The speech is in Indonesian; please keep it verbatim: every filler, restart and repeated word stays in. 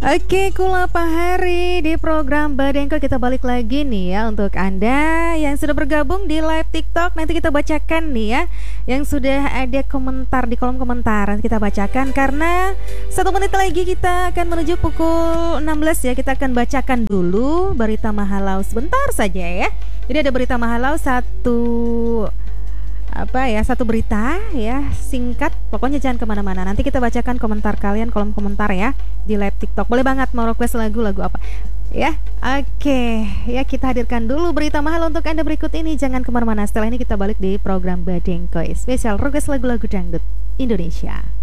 Oke, Kula Pahari di program Badengko kita balik lagi nih ya untuk Anda yang sudah bergabung di live TikTok. Nanti kita bacakan nih ya yang sudah ada komentar di kolom komentar. Nanti kita bacakan karena satu menit lagi kita akan menuju pukul enam belas ya. Kita akan bacakan dulu berita Mahalau sebentar saja ya. Jadi ada berita Mahalau satu apa ya satu berita ya singkat, pokoknya jangan kemana-mana, nanti kita bacakan komentar kalian kolom komentar ya di live TikTok. Boleh banget mau request lagu-lagu apa ya. Oke ya, kita hadirkan dulu berita mahal untuk Anda berikut ini, jangan kemana-mana. Setelah ini kita balik di program Badengko spesial request lagu-lagu dangdut Indonesia.